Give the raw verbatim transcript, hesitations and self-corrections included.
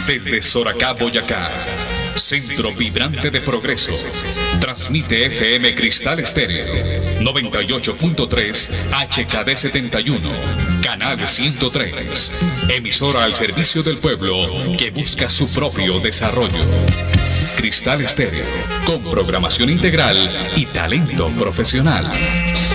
Desde Soracá, Boyacá, centro vibrante de progreso, transmite F M Cristal Estéreo, noventa y ocho punto tres H K D setenta y uno, canal ciento tres, emisora al servicio del pueblo que busca su propio desarrollo. Cristal Estéreo, con programación integral y talento profesional.